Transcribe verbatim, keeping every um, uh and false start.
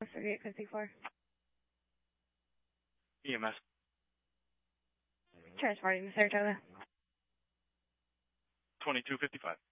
thirty-eight fifty-four. E M S. Transporting to Saratoga. twenty-two fifty-five.